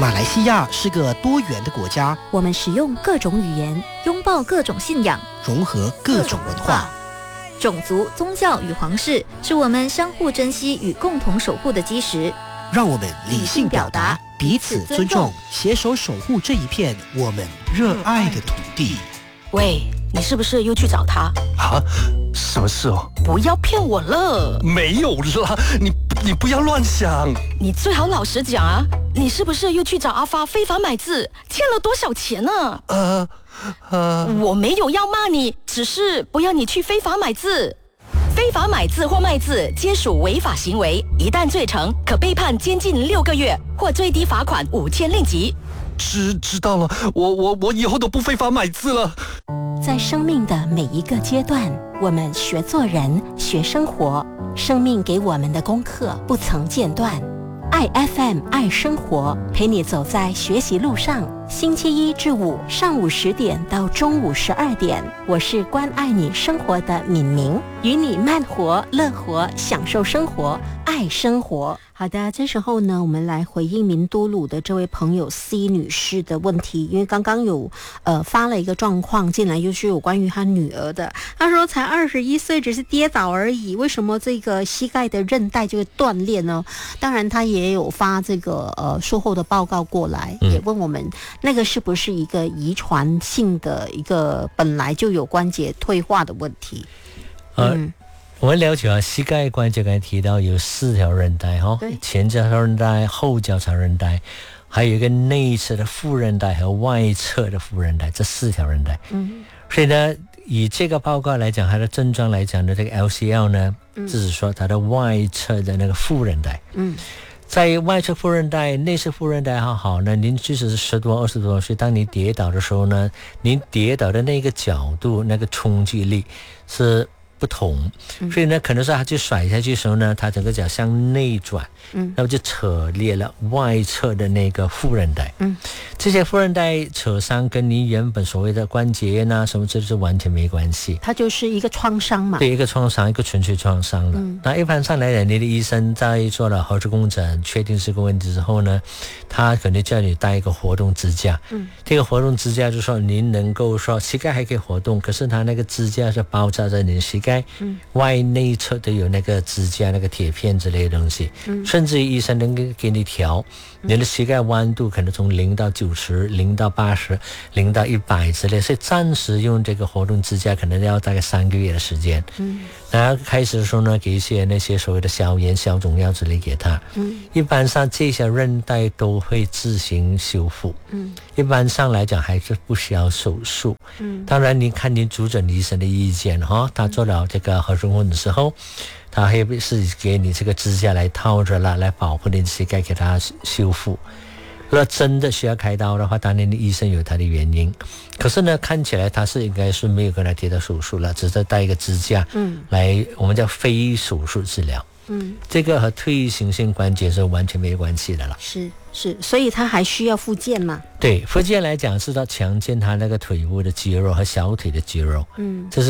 马来西亚是个多元的国家， 我们使用各种语言，拥抱各种信仰， 融合各种文化。 种族、宗教与皇室是我们相互珍惜与共同守护的基石。 让我们理性表达，彼此尊重，携手守护这一片我们热爱的土地。 喂，你是不是又去找他啊？什么事哦？ 不要骗我了。 没有啦，你不要乱想。 你最好老实讲啊，你是不是又去找阿发非法买字，欠了多少钱呢？我没有要骂你，只是不要你去非法买字。非法买字或卖字皆属违法行为，一旦罪成，可被判监禁6个月或最低罚款5000令吉。 知道了，我以后都不非法买字了。 在生命的每一个阶段，我们学做人，学生活，生命给我们的功课不曾间断。爱 FM 爱生活，陪你走在学习路上。星期1至5上午10点到中午12点，我是关爱你生活的敏明，与你慢活、乐活，享受生活，爱生活。好的，这时候呢，我们来回应明都鲁的这位朋友 C 女士的问题，因为刚刚有发了一个状况进来，就是有关于她女儿的。她说才21岁，只是跌倒而已，为什么这个膝盖的韧带就会断裂呢？当然，她也有发这个术后的报告过来，也问我们那个是不是一个遗传性的一个本来就有关节退化的问题。 我们了解啊，膝盖关节刚才提到有4条韧带哈，前交叉韧带、后交叉韧带，还有一个内侧的副韧带和外侧的副韧带，这4条韧带。所以呢，以这个报告来讲，它的症状来讲的这个 LCL 呢，就是说它的外侧的那个副韧带。在外侧副韧带、内侧副韧带好呢，您即使是10多、20多岁，当你跌倒的时候呢，您跌倒的那个角度、那个冲击力是不同，所以呢，可能是他去甩下去的时候呢，他整个脚向内转，那么就扯裂了外侧的那个副韧带。这些副韧带扯伤跟你原本所谓的关节炎啊什么，这是完全没关系。 它就是一个创伤嘛。 对，一个创伤，一个纯粹创伤了。那一般上来讲，你的医生在做了核磁共振，确定这个问题之后呢，他可能叫你带一个活动支架。这个活动支架就是说，您能够说膝盖还可以活动，可是它那个支架是包扎在你的膝盖。外内侧都有那个支架、那个铁片之类的东西，甚至于医生能给你调你的膝盖弯度，可能从0到90、0到80、0到100之类，所以暂时用这个活动支架可能要大概3个月的时间。然后开始的时候呢，给一些那些所谓的消炎、消肿药之类给他。一般上这些韧带都会自行修复。一般上来讲还是不需要手术。当然你看您主诊医生的意见哈，他做了这个核磁共振的时候，他会是给你这个支架来套着了，来保护你的膝盖，给它修复。如果真的需要开刀的话，当然医生有他的原因，可是呢，看起来他是应该是没有跟他贴到手术了，只是带一个支架，来我们叫非手术治疗。这个和退行性关节是完全没有关系的了。 是，所以他还需要复健嘛？ 对，复健来讲是要强健他那个腿部的肌肉和小腿的肌肉。这是